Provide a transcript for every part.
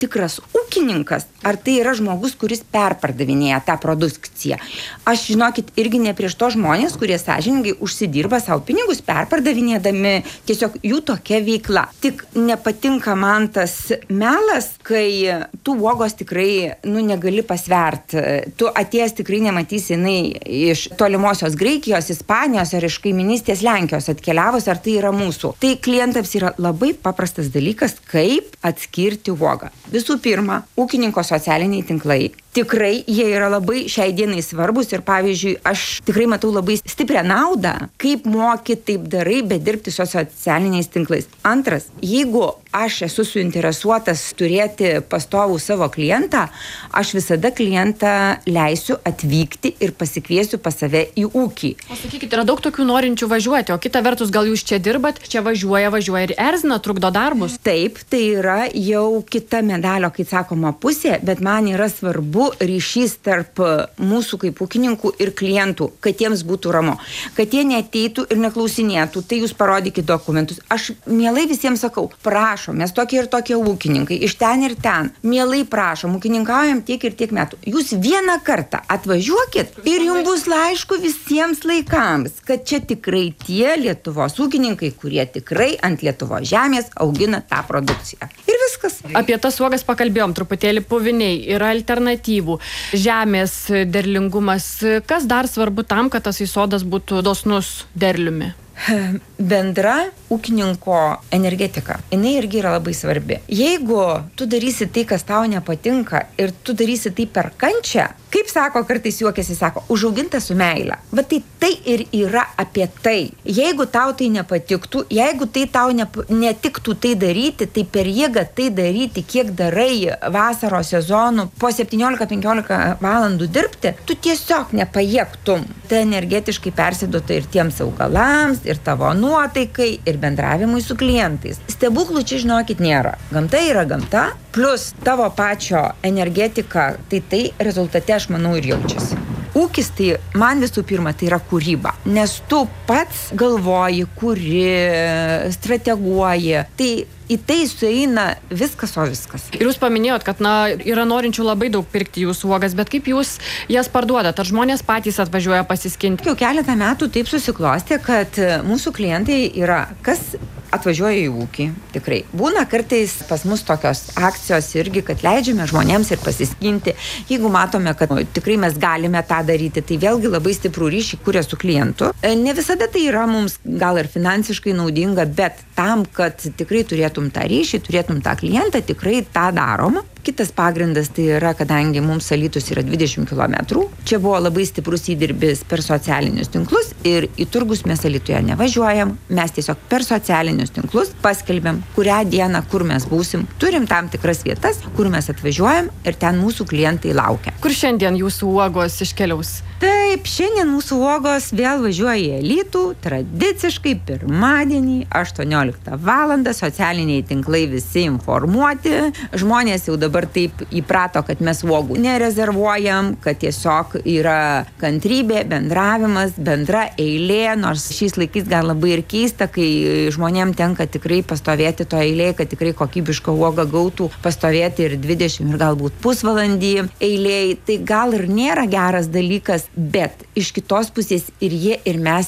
tikras ūkininkas, ar tai yra žmogus, kuris perpardavinėja tą produkciją. Aš, žinokit, irgi ne prieš to žmonės, kurie sąžiningai užsidirba savo pinigus, perpardavinėdami, tiesiog jų tokia veikla. Tik nepatinka man tas melas, kai tu uogos tikrai, negali pasverti. Tu atėjęs tikrai nematysi jinai iš tolimosios Graikijos, Ispanijos ar iš kaiminystės Lenkijos atkeliavus, ar tai yra mūsų. Tai klientams yra labai paprastas dalykas, kaip atskirti uogą. Visų pirma, ūkininko socialiniai tinklai. Tikrai jie yra labai šiai dienai svarbus ir pavyzdžiui, aš tikrai matau labai stiprią naudą, kaip moki, taip darai, bet dirbti su socialiniais tinklais. Antras, jeigu aš esu suinteresuotas turėti pastovų savo klientą, aš visada klientą leisiu atvykti ir pasikviesiu pas save į ūkį. O sakykit, yra daug tokių norinčių važiuoti, o kita vertus, gal jūs čia dirbat, čia važiuoja ir erzina, trukdo darbus? Taip, tai yra jau kita medalio, kaip sakoma, pusė, bet man yra svarbu ryšys tarp mūsų kaip ūkininkų ir klientų, kad jiems būtų ramu. Kad jie neateitų ir neklausinėtų, tai jūs parodykit dokumentus. Aš mielai visiems sakau, prašom, mes tokie ir tokie ūkininkai, iš ten ir ten. Mielai prašom, ūkininkaujam tiek ir tiek metų. Jūs vieną kartą atvažiuokit ir jums bus laišku visiems laikams, kad čia tikrai tie Lietuvos ūkininkai, kurie tikrai ant Lietuvos žemės augina tą produkciją. Ir viskas. Apie tas uogas pakalbėjom truputėlį, puviniai, yra alternatyvų. Žemės derlingumas. Kas dar svarbu tam, kad tas sodas būtų dosnus derliumi? Bendra ūkininko energetika, jinai irgi yra labai svarbi. Jeigu tu darysi tai, kas tau nepatinka ir tu darysi tai per kančią, kaip sako, kartais juokiasi, sako, užauginta su meile. Va tai ir yra apie tai. Jeigu tau tai nepatiktų, jeigu tai tau netiktų tai daryti, tai per jėgą tai daryti, kiek darai vasaros sezonų, po 17-15 valandų dirbti, tu tiesiog nepajėgtum. Tai energetiškai persiduota ir tiems augalams, ir tavo nuotaikai, ir bendravimui su klientais. Stebuklų čia, žinokit, nėra. Gamta yra gamta, plus tavo pačio energetika, tai rezultate, aš manau, ir jaučiasi. Ūkis tai, man visų pirma, tai yra kūryba. Nes tu pats galvoji, kuri, strateguoji. Tai į tai sueina viskas, o viskas. Ir jūs paminėjot, kad yra norinčių labai daug pirkti jūsų uogas, bet kaip jūs jas parduodat? Ar žmonės patys atvažiuoja pasiskinti? Jau keletą metų taip susiklostė, kad mūsų klientai yra, kas atvažiuoja į ūkį, tikrai. Būna kartais pas mus tokios akcijos irgi, kad leidžiame žmonėms ir pasiskinti. Jeigu matome, kad tikrai mes galime tą daryti, tai vėlgi labai stiprų ryšį kuria su klientu. Ne visada tai yra mums gal ir finansiškai naudinga, bet tam, kad tikrai turėtum tą ryšį, turėtum tą klientą, tikrai tą darom. Kitas pagrindas tai yra, kadangi mums Alytus yra 20 km, čia buvo labai stiprus įdirbis per socialinius tinklus ir į turgus mes Alytuje nevažiuojam, mes tiesiog per socialinius tinklus paskelbiam, kurią dieną, kur mes būsim. Turim tam tikras vietas, kur mes atvažiuojam ir ten mūsų klientai laukia. Kur šiandien jūsų uogos iškeliaus? Taip, šiandien mūsų uogos vėl važiuoja į Alytų, tradiciškai pirmadienį, 18 valandą, socialiniai tinklai visi informuoti. Žmonės jau dabar taip įprato, kad mes uogų nerezervuojam, kad tiesiog yra kantrybė, bendravimas, bendra eilė, nors šiais laikais gal labai ir keista, kai žmonėm tenka tikrai pastovėti to eilėje, kad tikrai kokybišką uogą gautų, pastovėti ir 20 ir galbūt pusvalandį eilėje. Tai gal ir nėra geras dalykas, bet iš kitos pusės ir jie, ir mes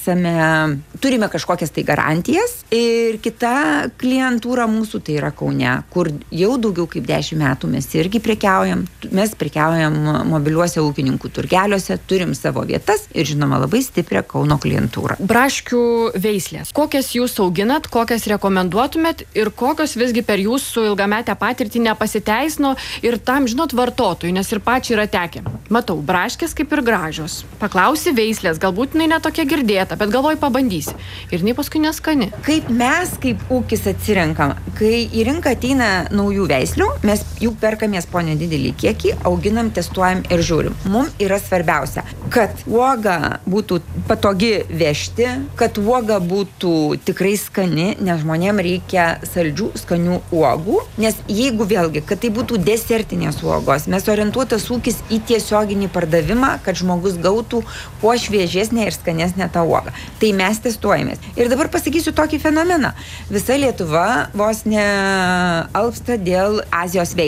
turime kažkokias tai garantijas ir kita klientūra mūsų tai yra Kaune, kur jau daugiau kaip 10 metų mes irgi prekiaujam. Mes prekiaujam mobiliuose ūkininkų turgeliuose, turim savo vietas ir žinoma labai stiprią Kauno klientūrą. Braškių veislės. Kokias jūs auginat, kokias rekomenduotumėt ir kokios visgi per jūsų ilgametę patirtį nepasiteisino ir tam, žinot, vartotojui, nes ir pačiai yra tekę. Matau, braškės kaip ir gražios. Paklausi veislės, galbūt jinai netokia girdėta, bet galvoju pabandysi. Ir jinai paskui neskani. Kaip mes, kaip ūkis atsirenkam, kai į rinką ateina naujų veislių, mes jų perkamės po nedidelį kiekį, auginam, testuojam ir žiūrim. Mums yra svarbiausia, kad uoga būtų patogi vežti, kad uoga būtų tikrai skani, nes žmonėm reikia saldžių, skanių uogų, nes jeigu vėlgi, kad tai būtų desertinės uogos, mes orientuotas ūkis į tiesioginį pardavimą, kad žmogus gautų kuo šviežesnę ir skanesnę tą uogą. Tai mes testuojamės. Ir dabar pasakysiu tokį fenomeną. Visa Lietuva vos ne alpsta dėl Azijos veislės.